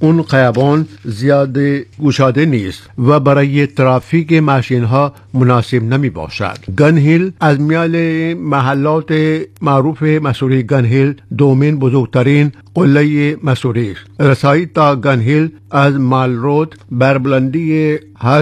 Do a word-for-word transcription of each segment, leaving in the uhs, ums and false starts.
اون خیابان زیاده گشاده نیست و برای ترافیک ماشین ها مناسب نمی باشد. گن هیل از میان محلات معروف مسوری گن هیل دومین بزرگترین قله مسوری است. رسایی تا گن هیل از مال رود بر بلندی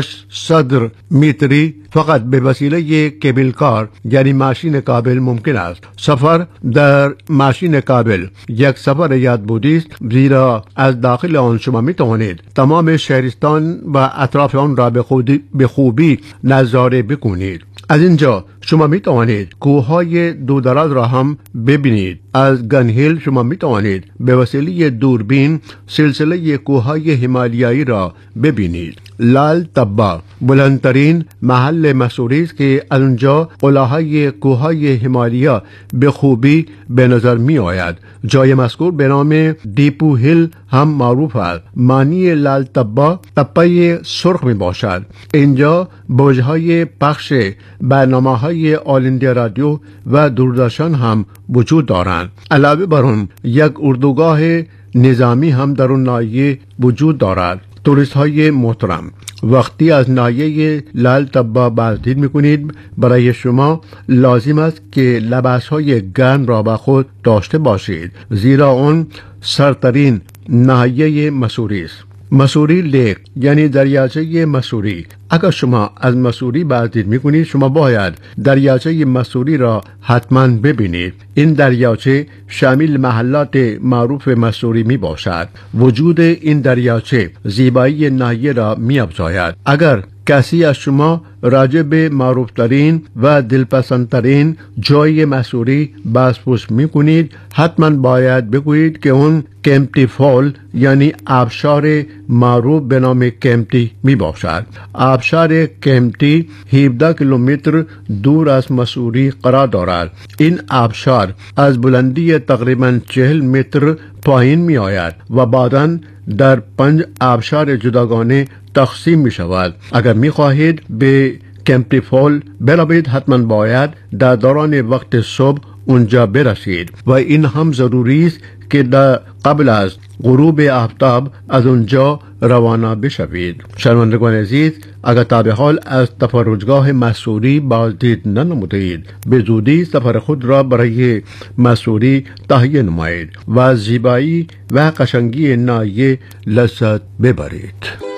هشتصد متری فقط به وسیله کیبل کار یعنی ماشین کابل ممکن است. سفر در ماشین کابل یک سفر یاد بودی است، زیرا از داخل آن شما می توانید تمام شهرستان و اطراف آن را به خوبی نظاره بکنید. از اینجا شما می توانید کوههای دودراز را هم ببینید. از گن هیل شما می توانید به وسیله دوربین سلسله کوههای هیمالیایی را ببینید. لال تبا بلندترین محل مسوری است که از اونجا قله‌های کوههای هیمالیا به خوبی به نظر می آید. جای مذکور به نام دیپو هیل هم معروف است. معنی لال تبا تپه سرخ می باشد. اینجا برج‌های پخش برنامه‌های آل اندیا رادیو و دوردرشن هم وجود دارند. علاوه بر آن یک اردوگاه نظامی هم در اون ناحیه وجود دارد. توریست های محترم، وقتی از ناحیه لال تبا بازدید میکنید برای شما لازم است که لباس های گرم را با خود داشته باشید، زیرا اون سرترین ناحیه مسوری است. مسوری لیک یعنی دریاچه مسوری. اگر شما از مسوری بازدید میکنید شما باید دریاچه مسوری را حتما ببینید. این دریاچه شامل محلات معروف مسوری می باشد. وجود این دریاچه زیبایی ناحیه را می افزاید. اگر کسی از شما راجع به معروفترین و دلپسندترین جای مسوری بازپرس می کنید، حتما باید بگویید که اون کمپتی فال یعنی آبشار معروف به نام کمپتی می باشد. آبشار کمپتی هفده کیلومتر دور از مسوری قرار دارد. این آبشار از بلندی تقریبا چهل متر پایین می آید و بعداً در پنج آبشار جداگانه تقسیم می شود. اگر می خواهید به کمپتی فال بروید حتما باید در دوران وقت صبح اونجا برسید و این هم ضروری است که در قبل از غروب آفتاب از اونجا روانه بشوید. شنوندگان عزیز، اگر تا به حال از تفرجگاه مسوری بازدید ننمودید، به زودی سفر خود را برای مسوری تهیه نمایید و از زیبایی و قشنگی ناحیه لذت ببرید.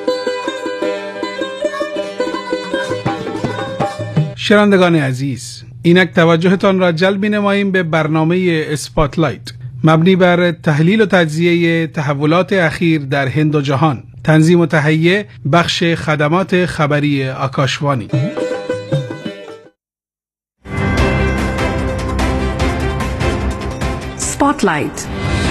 شنوندگان عزیز، اینک توجهتان را جلب نماییم به برنامه اسپاتلایت مبنی بر تحلیل و تجزیه تحولات اخیر در هند و جهان. تنظیم و تهیه بخش خدمات خبری آکاشوانی. اسپاتلایت.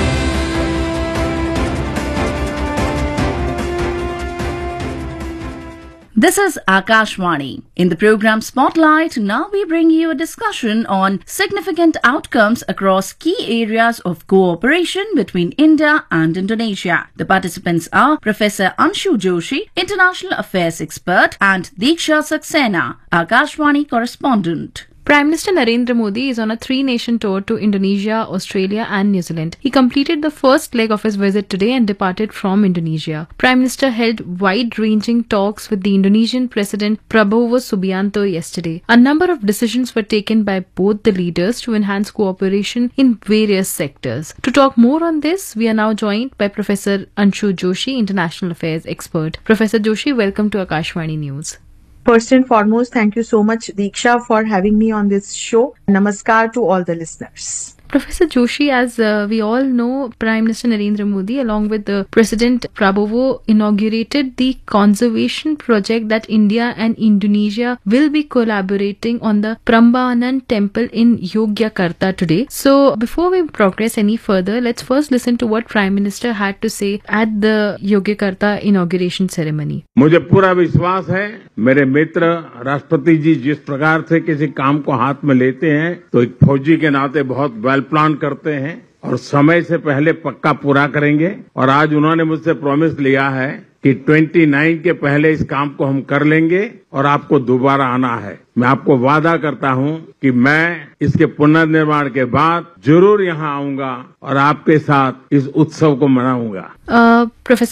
This is Akashvani. In the program Spotlight, now we bring you a discussion on significant outcomes across key areas of cooperation between India and Indonesia. The participants are Professor Anshu Joshi, International Affairs Expert, and Diksha Saxena, Akashvani Correspondent. Prime Minister Narendra Modi is on a three-nation tour to Indonesia, Australia and New Zealand. He completed the first leg of his visit today and departed from Indonesia. Prime Minister held wide-ranging talks with the Indonesian President Prabowo Subianto yesterday. A number of decisions were taken by both the leaders to enhance cooperation in various sectors. To talk more on this, we are now joined by Professor Anshu Joshi, International Affairs Expert. Professor Joshi, welcome to Akashvani News. First and foremost, thank you so much, Diksha, for having me on this show. Namaskar to all the listeners. Professor Joshi, as uh, we all know, Prime Minister Narendra Modi along with the President Prabowo inaugurated the conservation project that India and Indonesia will be collaborating on the Prambanan temple in Yogyakarta today. So before we progress any further, let's first listen to what Prime Minister had to say at the Yogyakarta inauguration ceremony. मुझे पूरा विश्वास है मेरे मित्र राष्ट्रपति जी जिस प्रकार से किसी काम को हाथ में लेते हैं तो एक फौजी के नाते बहुत वेल प्लान करते हैं और समय से पहले पक्का पूरा करेंगे। और आज उन्होंने मुझसे प्रॉमिस लिया है कि उनतीस के पहले इस काम को हम कर लेंगे और आपको दोबारा आना है। मैं आपको वादा करता हूं कि मैं इसके पुनर्निर्माण के बाद जरूर यहां आऊंगा और आपके साथ इस उत्सव को मनाऊंगा। uh, professor